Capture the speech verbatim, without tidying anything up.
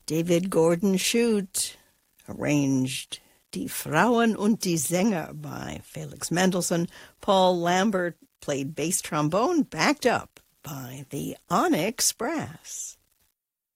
David Gordon Shute arranged Die Frauen und die Sänger by Felix Mendelssohn. Paul Lambert played bass trombone, backed up by the Onyx Brass.